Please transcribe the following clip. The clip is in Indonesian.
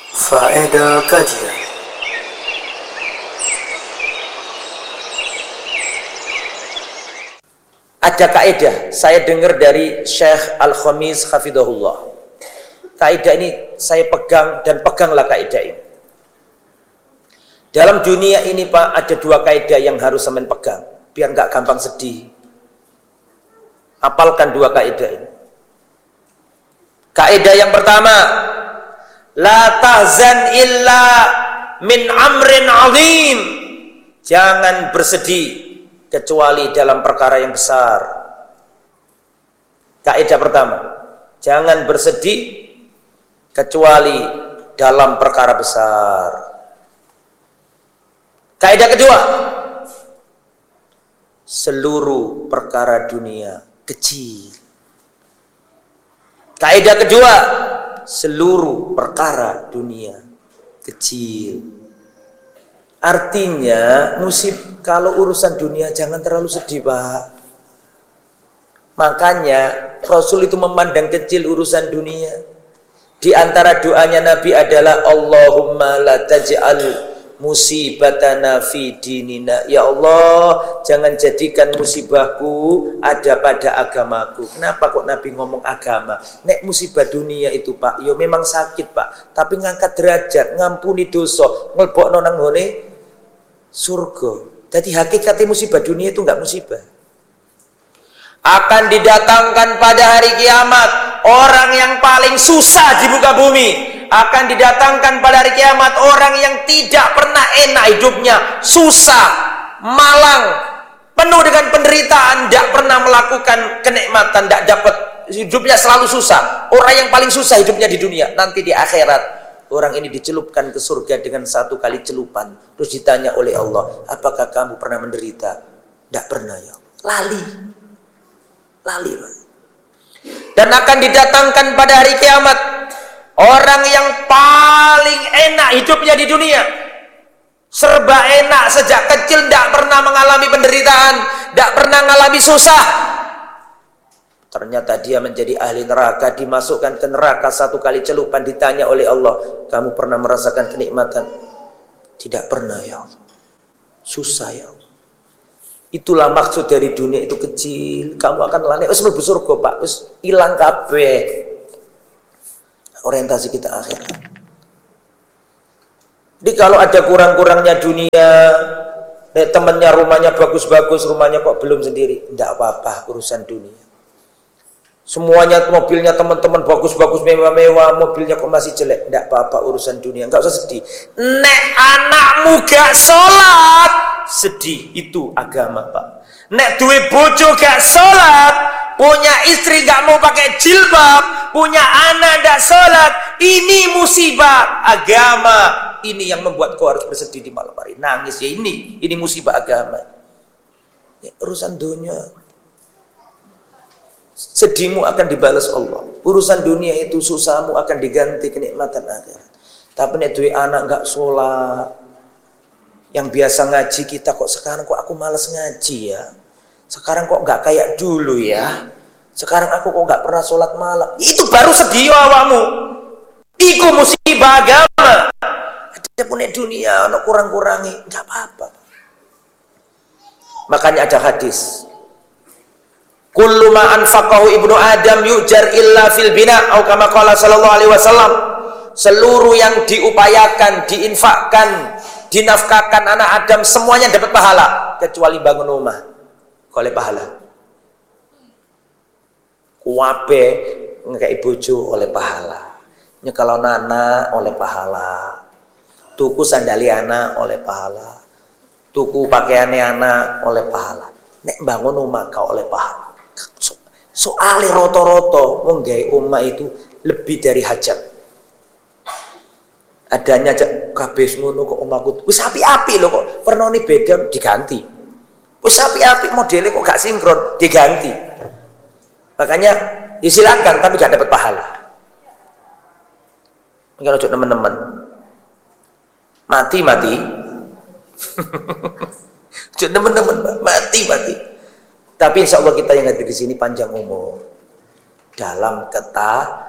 Faedah kajian. Ada kaidah, saya dengar dari Syekh Al-Khamis hafidhahullah. Kaidah ini saya pegang dan peganglah kaidah ini. Dalam dunia ini Pak, ada dua kaidah yang harus sampean pegang biar nggak gampang sedih. Hafalkan dua kaidah ini. Kaidah yang pertama, la tahzan illa min amrin azim. Jangan bersedih kecuali dalam perkara yang besar. Kaidah pertama, jangan bersedih kecuali dalam perkara besar. Kaidah kedua, seluruh perkara dunia kecil. Kaidah kedua, seluruh perkara dunia kecil. Artinya kalau urusan dunia jangan terlalu sedih Pak. Makanya Rasul itu memandang kecil urusan dunia. Di antara doanya Nabi adalah Allahumma la taj'al musibatana fi dinina. Ya Allah, jangan jadikan musibahku ada pada agamaku. Kenapa kok Nabi ngomong agama? Nek musibah dunia itu Pak, yo memang sakit Pak, tapi ngangkat derajat, ngampuni dosa, nglebokno nang ngone surga. Jadi hakikatnya musibah dunia itu enggak musibah. Akan didatangkan pada hari kiamat orang yang paling susah di muka bumi. Akan didatangkan pada hari kiamat orang yang tidak pernah enak hidupnya, susah, malang, penuh dengan penderitaan, tidak pernah melakukan kenikmatan, tidak dapat, hidupnya selalu susah. Orang yang paling susah hidupnya di dunia, nanti di akhirat orang ini dicelupkan ke surga dengan satu kali celupan. Terus ditanya oleh Allah, apakah kamu pernah menderita? Tidak pernah ya. Lali. Dan akan didatangkan pada hari kiamat orang yang paling enak hidupnya di dunia, serba enak sejak kecil, tidak pernah mengalami penderitaan, tidak pernah mengalami susah. Ternyata dia menjadi ahli neraka, dimasukkan ke neraka satu kali celupan, ditanya oleh Allah, kamu pernah merasakan kenikmatan? Tidak pernah ya Allah. Susah ya Allah. Itulah maksud dari dunia itu kecil. Kamu akan lalai. Wis mlebu surga Pak, wis ilang kabeh. Orientasi kita akhirat. Jadi kalau ada kurang-kurangnya dunia, temennya rumahnya bagus-bagus, rumahnya kok belum sendiri, tidak apa-apa urusan dunia. Semuanya mobilnya teman-teman bagus-bagus, mewah-mewah, mobilnya kok masih jelek, tidak apa-apa urusan dunia, nggak usah sedih. Nek anakmu gak sholat, sedih, itu agama Pak. Nek duwe bojo gak sholat, punya istri gak mau pakai jilbab, punya anak gak sholat, ini musibah agama. Ini yang membuat kau harus bersedih di malam hari, nangis ya, ini musibah agama. Ya, urusan dunia, sedihmu akan dibalas Allah. Urusan dunia itu susahmu akan diganti kenikmatan akhirat. Tapi nek duwe anak gak sholat, yang biasa ngaji kita kok sekarang kok aku malas ngaji ya. Sekarang kok gak kayak dulu ya. Sekarang aku kok gak pernah sholat malam. Itu baru sedih awakmu. Iku musibah agama. Ada punya dunia, ono kurang-kurangi, gak apa-apa. Makanya ada hadis. Kullu ma anfaqahu ibnu Adam yujar illa fil bina, atau kama qala sallallahu alaihi wasallam. Seluruh yang diupayakan, diinfakkan, dinafkahkan anak Adam semuanya dapat pahala kecuali bangun rumah. Oleh pahala. Kuwabe ngekei bojo oleh pahala. Nyekalo anak oleh pahala. Tuku sandali anak oleh pahala. Tuku pakaiannya anak oleh pahala. Nek bangun rumah kau oleh pahala. Soale roto-roto wong gawe omah itu lebih dari hajat. Adanya kabeh ngono kok omahku wis api-api lho, kok warnane beda diganti. Wis api-api modelnya kok gak sinkron diganti. Makanya disilakan tapi gak dapat pahala. Kalau teman-teman mati teman-teman mati. Tapi insya Allah kita yang hadir di sini panjang umur dalam ketaatan.